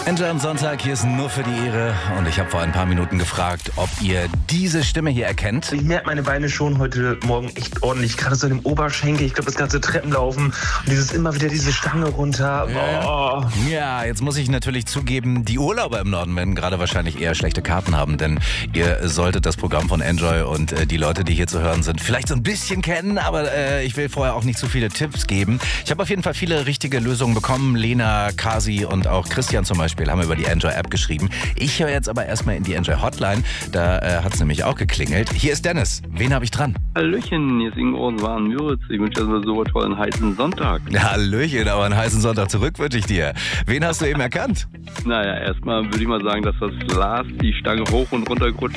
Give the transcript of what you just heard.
Enjoy am Sonntag, hier ist nur für die Ehre und ich habe vor ein paar Minuten gefragt, ob ihr diese Stimme hier erkennt. Ich merke meine Beine schon heute Morgen echt ordentlich, gerade so in dem Oberschenkel. Ich glaube, das ganze Treppenlaufen und dieses immer wieder diese Stange runter. Boah. Ja, jetzt muss ich natürlich zugeben, die Urlauber im Norden werden gerade wahrscheinlich eher schlechte Karten haben, denn ihr solltet das Programm von Enjoy und die Leute, die hier zu hören sind, vielleicht so ein bisschen kennen, aber ich will vorher auch nicht zu viele Tipps geben. Ich habe auf jeden Fall viele richtige Lösungen bekommen. Lena, Kasi und auch Christian zum Beispiel haben über die Enjoy-App geschrieben. Ich höre jetzt aber erstmal in die Enjoy-Hotline. Da hat es nämlich auch geklingelt. Hier ist Dennis. Wen habe ich dran? Hallöchen, hier ist Ingo aus Waren-Müritz. Ich wünsche dir so einen tollen heißen Sonntag. Hallöchen, aber einen heißen Sonntag zurück wünsche ich dir. Wen hast du eben erkannt? Naja, erstmal würde ich mal sagen, dass das Lars die Stange hoch und runter gerutscht